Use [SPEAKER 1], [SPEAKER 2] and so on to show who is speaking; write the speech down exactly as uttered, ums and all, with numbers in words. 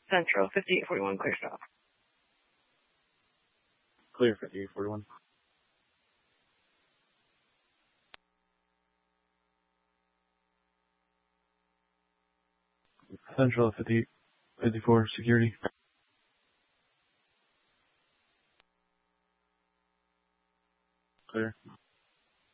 [SPEAKER 1] Central, fifty-eight forty-one, clear stop.
[SPEAKER 2] Clear, fifty-eight forty-one. Central, fifty-eight fifty-four, security. Clear.